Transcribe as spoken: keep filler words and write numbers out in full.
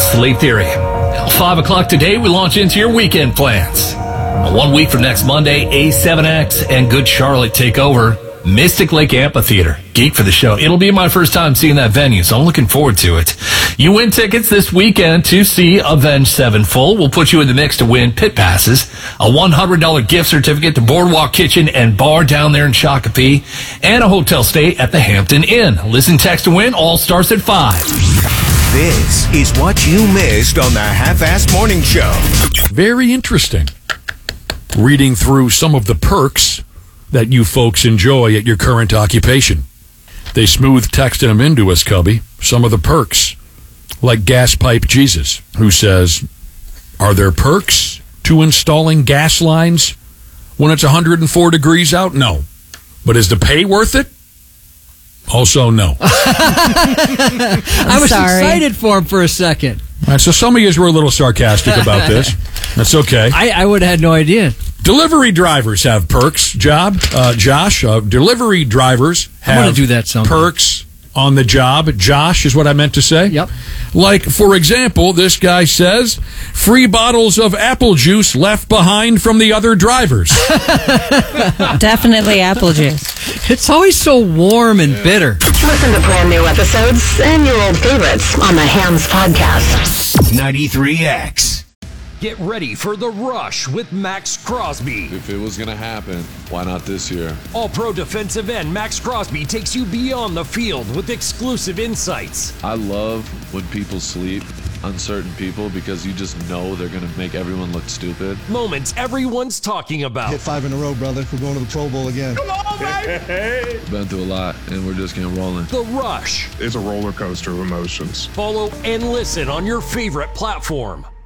It's the Lead Theory. Five o'clock today, we launch into your weekend plans. One week from next Monday, A seven X and Good Charlotte take over Mystic Lake Amphitheater. Geek for the show. It'll be my first time seeing that venue, so I'm looking forward to it. You win tickets this weekend to see Avenged Sevenfold. We'll put you in the mix to win pit passes, a one hundred dollars gift certificate to Boardwalk Kitchen and Bar down there in Shakopee, and a hotel stay at the Hampton Inn. Listen, text to win. All starts at five. This is what you missed on the Half-Assed Morning Show. Very interesting. Reading through some of the perks that you folks enjoy at your current occupation. They smooth texted them into us, Cubby. Some of the perks, like Gas Pipe Jesus, who says, are there perks to installing gas lines when it's one hundred four degrees out? No. But is the pay worth it? Also, no. I was sorry. excited for him for a second. All right, so some of you were a little sarcastic about this. That's okay. I, I would have had no idea. Delivery drivers have perks, job. Uh, Josh, uh, delivery drivers I wanna have do that someday. perks on the job. Josh is what I meant to say. Yep. Like, for example, this guy says, free bottles of apple juice left behind from the other drivers. Definitely apple juice. It's always so warm and bitter. Listen to brand new episodes and your old favorites on the Hams Podcast. ninety-three X. Get ready for The Rush with Max Crosby. If it was going to happen, why not this year? All-pro defensive end Max Crosby takes you beyond the field with exclusive insights. I love when people sleep on certain people because you just know they're going to make everyone look stupid. Moments everyone's talking about. Hit five in a row, brother. We're going to the Pro Bowl again. Come on, baby! Been through a lot, and we're just getting rolling. The Rush. It's a roller coaster of emotions. Follow and listen on your favorite platform.